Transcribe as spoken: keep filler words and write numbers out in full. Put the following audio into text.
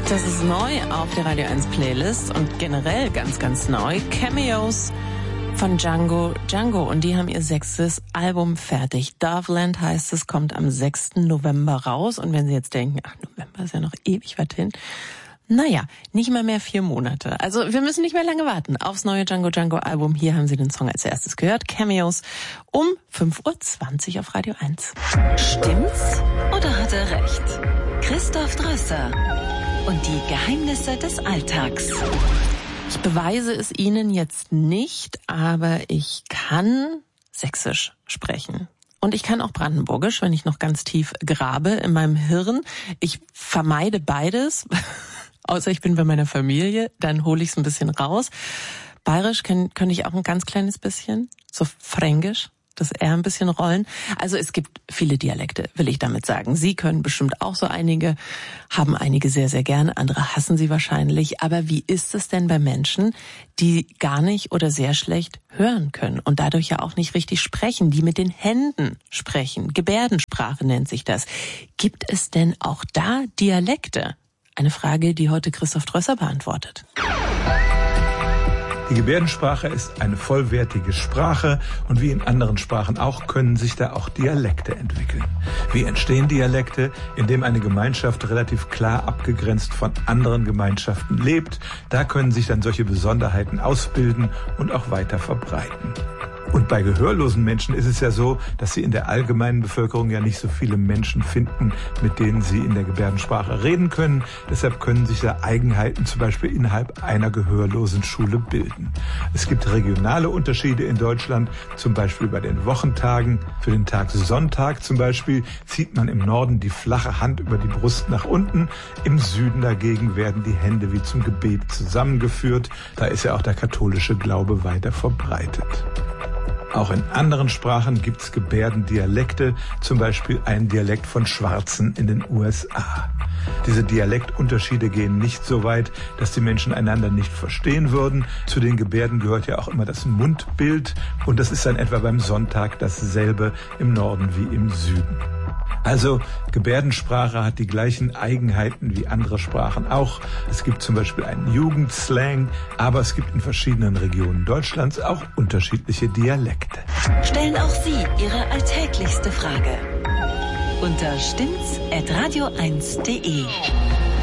Das ist neu auf der Radio eins Playlist und generell ganz, ganz neu. Cameos von Django Django und die haben ihr sechstes Album fertig. Doveland heißt es, kommt am sechsten November raus. Und wenn Sie jetzt denken, ach, November ist ja noch ewig weit hin. Naja, nicht mal mehr vier Monate. Also wir müssen nicht mehr lange warten aufs neue Django Django Album. Hier haben Sie den Song als erstes gehört. Cameos um fünf Uhr zwanzig auf Radio eins. Stimmt's oder hat er recht? Christoph Drösser und die Geheimnisse des Alltags. Ich beweise es Ihnen jetzt nicht, aber ich kann Sächsisch sprechen. Und ich kann auch Brandenburgisch, wenn ich noch ganz tief grabe in meinem Hirn. Ich vermeide beides, außer ich bin bei meiner Familie, dann hole ich es ein bisschen raus. Bayerisch kann, kann ich auch ein ganz kleines bisschen, so Fränkisch. Das R ein bisschen rollen. Also es gibt viele Dialekte, will ich damit sagen. Sie können bestimmt auch so einige, haben einige sehr, sehr gerne, andere hassen sie wahrscheinlich. Aber wie ist es denn bei Menschen, die gar nicht oder sehr schlecht hören können und dadurch ja auch nicht richtig sprechen, die mit den Händen sprechen? Gebärdensprache nennt sich das. Gibt es denn auch da Dialekte? Eine Frage, die heute Christoph Drösser beantwortet. Die Gebärdensprache ist eine vollwertige Sprache und wie in anderen Sprachen auch können sich da auch Dialekte entwickeln. Wie entstehen Dialekte? Indem eine Gemeinschaft relativ klar abgegrenzt von anderen Gemeinschaften lebt. Da können sich dann solche Besonderheiten ausbilden und auch weiter verbreiten. Und bei gehörlosen Menschen ist es ja so, dass sie in der allgemeinen Bevölkerung ja nicht so viele Menschen finden, mit denen sie in der Gebärdensprache reden können. Deshalb können sich da Eigenheiten zum Beispiel innerhalb einer gehörlosen Schule bilden. Es gibt regionale Unterschiede in Deutschland, zum Beispiel bei den Wochentagen. Für den Tag Sonntag zum Beispiel zieht man im Norden die flache Hand über die Brust nach unten. Im Süden dagegen werden die Hände wie zum Gebet zusammengeführt. Da ist ja auch der katholische Glaube weiter verbreitet. Auch in anderen Sprachen gibt's Gebärdendialekte, zum Beispiel ein Dialekt von Schwarzen in den U S A. Diese Dialektunterschiede gehen nicht so weit, dass die Menschen einander nicht verstehen würden. Zu den Gebärden gehört ja auch immer das Mundbild und das ist dann etwa beim Sonntag dasselbe im Norden wie im Süden. Also Gebärdensprache hat die gleichen Eigenheiten wie andere Sprachen auch. Es gibt zum Beispiel einen Jugendslang, aber es gibt in verschiedenen Regionen Deutschlands auch unterschiedliche Dialekte. Stellen auch Sie Ihre alltäglichste Frage unter stimmt's at radio eins punkt de.